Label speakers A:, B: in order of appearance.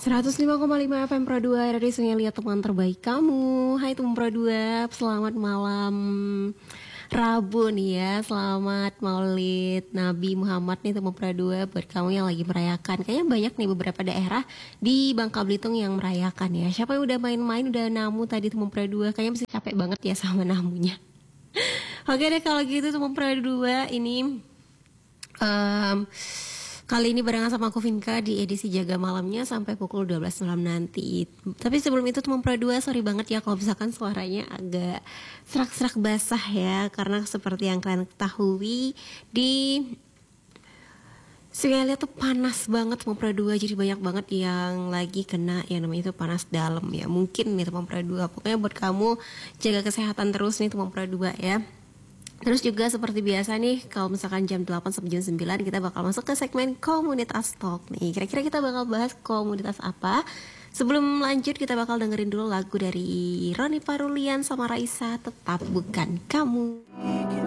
A: 105,5 FM Pro 2 dari Sungai Liat, teman terbaik kamu. Hai teman Pro 2, selamat malam Rabu nih ya. Selamat Maulid Nabi Muhammad nih teman Pro 2 buat kamu yang lagi merayakan. Kayaknya banyak nih beberapa daerah di Bangka Belitung yang merayakan ya. Siapa yang udah main-main, udah namu tadi teman Pro 2, kayaknya mesti capek banget ya sama namunya. Oke deh kalau gitu teman Pro 2, ini kali ini barengan sama aku Vinka di edisi Jaga Malamnya sampai pukul 12 malam nanti. Tapi sebelum itu teman Pro 2, sorry banget ya kalau misalkan suaranya agak serak-serak basah ya. Karena seperti yang kalian ketahui, di Sungai Liat tuh panas banget teman Pro 2. Jadi banyak banget yang lagi kena yang namanya itu panas dalam ya. Mungkin nih teman Pro 2, pokoknya buat kamu jaga kesehatan terus nih teman Pro 2 ya. Terus juga seperti biasa nih, kalau misalkan jam 8 sampai jam 9 kita bakal masuk ke segmen Komunitas Talk nih. Kira-kira kita bakal bahas komunitas apa? Sebelum lanjut kita bakal dengerin dulu lagu dari Roni Parulian sama Raisa, Tetap Bukan Kamu.